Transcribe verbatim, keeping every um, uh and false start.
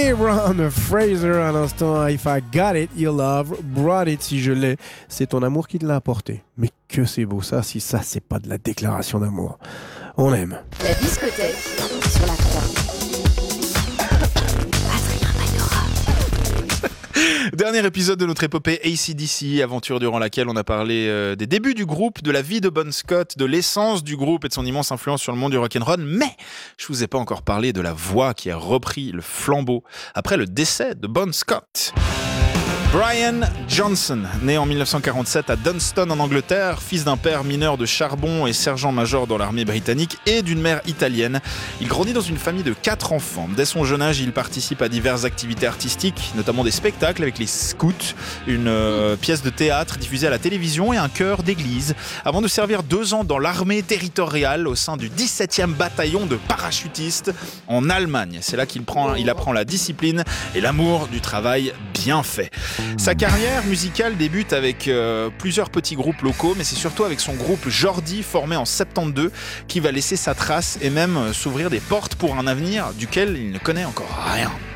Aaron Fraser à l'instant. If I got it, your love brought it. Si je l'ai, c'est ton amour qui te l'a apporté. Mais que c'est beau ça, si ça c'est pas de la déclaration d'amour. On aime. La discothèque sur la trois. Dernier épisode de notre épopée A C D C, aventure durant laquelle on a parlé euh, des débuts du groupe, de la vie de Bon Scott, de l'essence du groupe et de son immense influence sur le monde du rock'n'roll. Mais je vous ai pas encore parlé de la voix qui a repris le flambeau après le décès de Bon Scott. Brian Johnson, né en dix-neuf cent quarante-sept à Dunston en Angleterre, fils d'un père mineur de charbon et sergent-major dans l'armée britannique et d'une mère italienne. Il grandit dans une famille de quatre enfants. Dès son jeune âge, il participe à diverses activités artistiques, notamment des spectacles avec les Scouts, une euh, pièce de théâtre diffusée à la télévision et un chœur d'église, avant de servir deux ans dans l'armée territoriale au sein du dix-septième bataillon de parachutistes en Allemagne. C'est là qu'il prend, il apprend la discipline et l'amour du travail bien fait. Sa carrière musicale débute avec euh, plusieurs petits groupes locaux, mais c'est surtout avec son groupe Jordi, formé en soixante-douze, qui va laisser sa trace et même euh, s'ouvrir des portes pour un avenir duquel il ne connaît encore rien.